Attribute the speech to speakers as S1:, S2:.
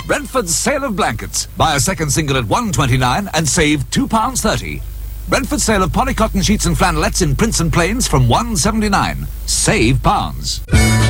S1: Brentford's sale of blankets. Buy a second single at £1.29 and save £2.30. Brentford's sale of polycotton sheets and flannelettes in prints and plains from £1.79. Save pounds.